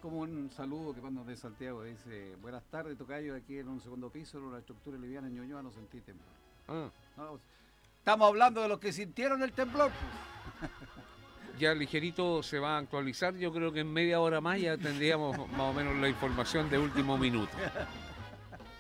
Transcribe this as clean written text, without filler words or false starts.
como un saludo que manda de Santiago. Dice, buenas tardes, tocayo, aquí en un segundo piso, en una estructura liviana en Ñuñoa, no sentí temblor. No, estamos hablando de los que sintieron el temblor. Ya ligerito se va a actualizar, yo creo que en media hora más ya tendríamos más o menos la información de último minuto.